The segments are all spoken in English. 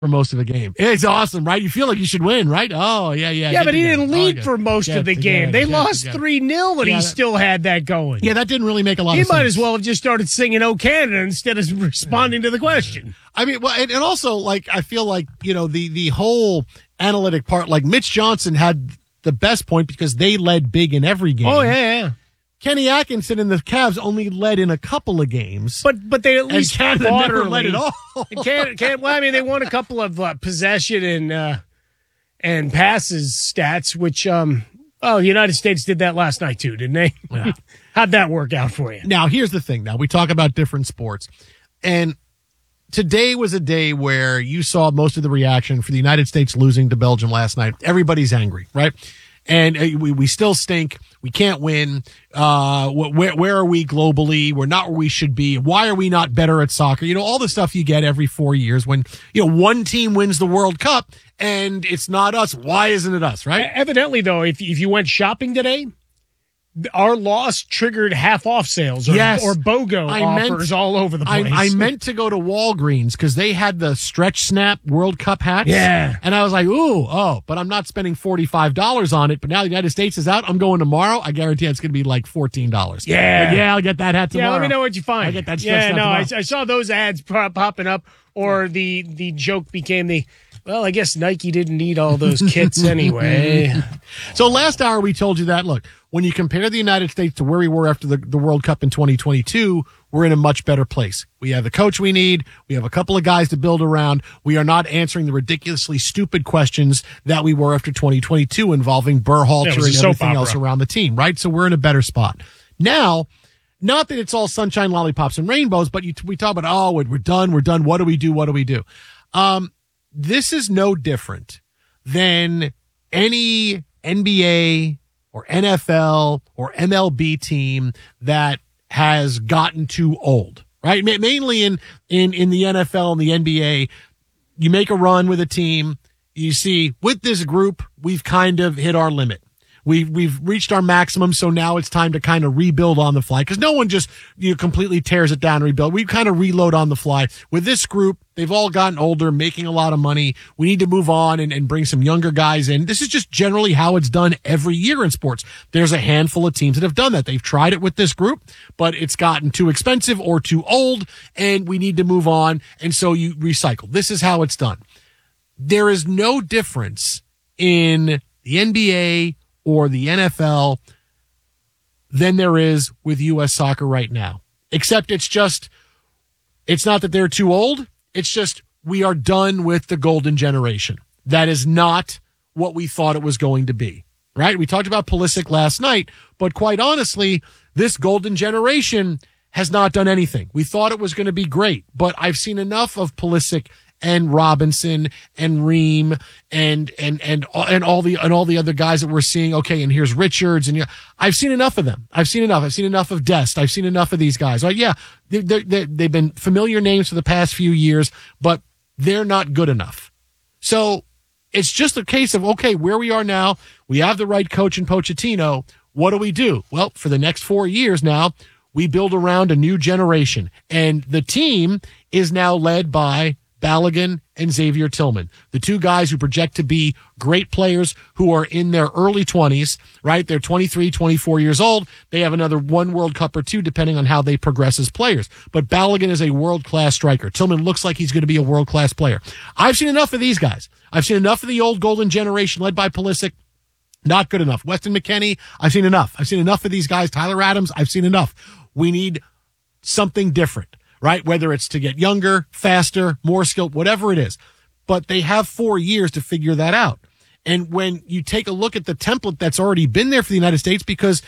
for most of the game. It's awesome, right? You feel like you should win, right? Oh, yeah. Yeah, but he didn't lead for most of the game. They lost 3-0, and he still had that going. Yeah, that didn't really make a lot of sense. He might as well have just started singing "Oh Canada" instead of responding to the question. I mean, well, and also, like, I feel like, the whole analytic part, like Mitch Johnson had the best point because they led big in every game. Oh, yeah. Kenny Atkinson and the Cavs only led in a couple of games. But they at least Canada never led at all. They won a couple of possession and passes stats, which the United States did that last night too, didn't they? Yeah. How'd that work out for you? Now, here's the thing. Now, we talk about different sports. And today was a day where you saw most of the reaction for the United States losing to Belgium last night. Everybody's angry, right? And we still stink. We can't win. Where are we globally? We're not where we should be. Why are we not better at soccer? All the stuff you get every 4 years when, one team wins the World Cup and it's not us. Why isn't it us, right? Evidently, though, if you went shopping today, our loss triggered half-off sales or BOGO offers all over the place. I meant to go to Walgreens because they had the Stretch Snap World Cup hats. Yeah. And I was like, but I'm not spending $45 on it. But now the United States is out. I'm going tomorrow. I guarantee it's going to be like $14. Yeah. I'll get that hat tomorrow. Yeah, let me know what you find. I get that Stretch Snap tomorrow. I saw those ads popping up, or the joke became well, I guess Nike didn't need all those kits anyway. So last hour we told you that, look, when you compare the United States to where we were after the World Cup in 2022, we're in a much better place. We have the coach we need. We have a couple of guys to build around. We are not answering the ridiculously stupid questions that we were after 2022 involving Berhalter and everything else around the team, right? So we're in a better spot. Now, not that it's all sunshine, lollipops, and rainbows, but we talk about, we're done. What do we do? This is no different than any NBA or NFL or MLB team that has gotten too old, right? Mainly in the NFL and the NBA, you make a run with a team. You see, with this group, we've kind of hit our limit. We've reached our maximum, so now it's time to kind of rebuild on the fly because no one just completely tears it down and rebuild. We kind of reload on the fly. With this group, they've all gotten older, making a lot of money. We need to move on and bring some younger guys in. This is just generally how it's done every year in sports. There's a handful of teams that have done that. They've tried it with this group, but it's gotten too expensive or too old, and we need to move on, and so you recycle. This is how it's done. There is no difference in the NBA or the NFL than there is with U.S. soccer right now. Except it's not that they're too old. It's just we are done with the golden generation. That is not what we thought it was going to be, right? We talked about Pulisic last night, but quite honestly, this golden generation has not done anything. We thought it was going to be great, but I've seen enough of Pulisic and Robinson and Ream and all the other guys that we're seeing. Okay, and here's Richards, and I've seen enough of them. I've seen enough of Dest. I've seen enough of these guys. Right? Yeah, they've been familiar names for the past few years, but they're not good enough. So it's just a case of, okay, where we are now, we have the right coach in Pochettino. What do? Well, for the next 4 years now, we build around a new generation, and the team is now led by Balogun and Xavier Tillman, the two guys who project to be great players who are in their early 20s, right? They're 23, 24 years old. They have another one World Cup or two, depending on how they progress as players. But Balogun is a world-class striker. Tillman looks like he's going to be a world-class player. I've seen enough of these guys. I've seen enough of the old golden generation led by Pulisic. Not good enough. Weston McKennie, I've seen enough. I've seen enough of these guys. Tyler Adams, I've seen enough. We need something different. Right? Whether it's to get younger, faster, more skilled, whatever it is. But they have 4 years to figure that out. And when you take a look at the template that's already been there for the United States, because,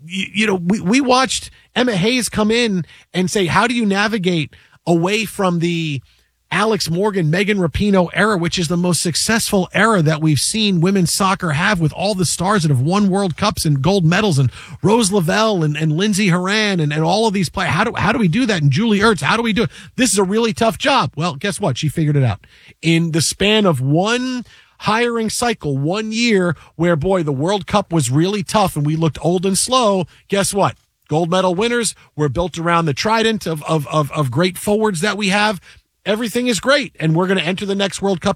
we watched Emma Hayes come in and say, how do you navigate away from the Alex Morgan, Megan Rapinoe era, which is the most successful era that we've seen women's soccer have with all the stars that have won World Cups and gold medals, and Rose Lavelle and Lindsey Horan and all of these players. How do we do that? And Julie Ertz, how do we do it? This is a really tough job. Well, guess what? She figured it out. In the span of one hiring cycle, 1 year where, boy, the World Cup was really tough and we looked old and slow, guess what? Gold medal winners were built around the trident of great forwards that we have. everything is great, and we're going to enter the next World Cup